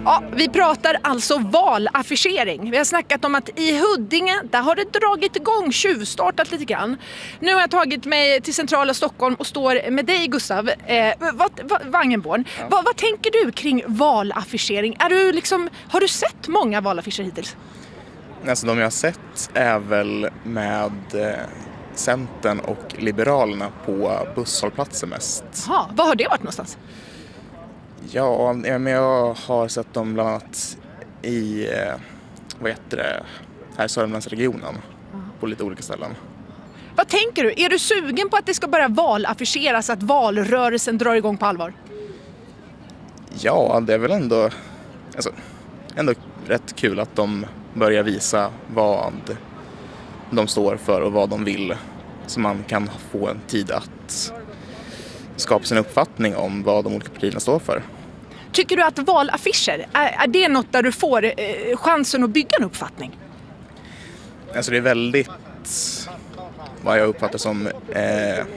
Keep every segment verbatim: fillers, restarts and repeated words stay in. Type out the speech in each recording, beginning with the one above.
Ja, vi pratar alltså valaffischering. Vi har snackat om att i Huddinge, där har det dragit igång, tjuvstartat lite grann. Nu har jag tagit mig till centrala Stockholm och står med dig, Gustav eh, vad, vad, Wangenborn. Ja. Vad, vad tänker du kring valaffischering? Är du liksom, har du sett många valaffischer hittills? Alltså de jag har sett är väl med eh, Centern och Liberalerna på busshållplatser mest. Jaha, vad har det varit någonstans? Ja, men jag har sett dem bland annat i, vad heter det, här i Sörmlandsregionen på lite olika ställen. Vad tänker du? Är du sugen på att det ska börja valaffischeras, att valrörelsen drar igång på allvar? Ja, det är väl ändå, alltså, ändå rätt kul att de börjar visa vad de står för och vad de vill. Så man kan få en tid att skapa sin uppfattning om vad de olika partierna står för. Tycker du att valaffischer, är, är det något där du får eh, chansen att bygga en uppfattning? Alltså det är väldigt, vad jag uppfattar som eh, eh,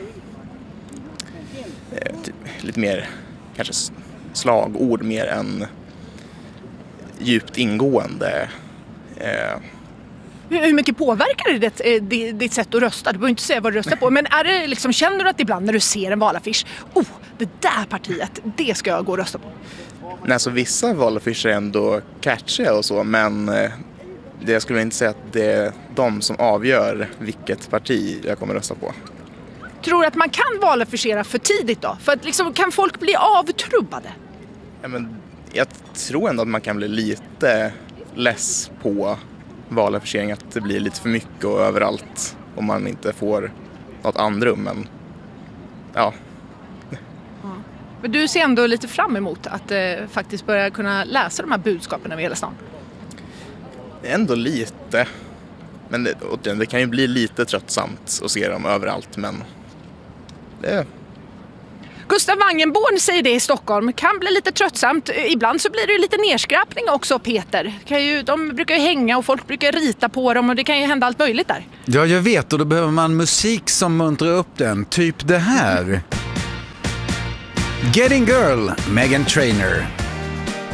typ, lite mer kanske slagord mer än djupt ingående. Eh. Hur mycket påverkar det ditt, ditt, ditt sätt att rösta? Du behöver inte säga vad du röstar på. Men är det liksom, känner du att ibland när du ser en valaffisch, oh, det där partiet, det ska jag gå och rösta på? Nej, så vissa valaffischer är ändå catchiga och så, men det, jag skulle inte säga att det är de som avgör vilket parti jag kommer rösta på. Tror du att man kan valaffischera för tidigt då? För att liksom, kan folk bli avtrubbade? Ja, men jag tror ändå att man kan bli lite less på valaffischering, att det blir lite för mycket och överallt om man inte får något andrum, men ja. Ja. Men du ser ändå lite fram emot att eh, faktiskt börja kunna läsa de här budskapen över hela stan? Ändå lite. Men det, det kan ju bli lite tröttsamt att se dem överallt, men det... Gustav Wangenborn säger det i Stockholm. Kan bli lite tröttsamt. Ibland så blir det lite nerskrapning också, Peter. Kan ju, de brukar ju hänga och folk brukar rita på dem och det kan ju hända allt möjligt där. Ja, jag vet, och då behöver man musik som muntrar upp den. Typ det här. Getting Girl, Meghan Trainor.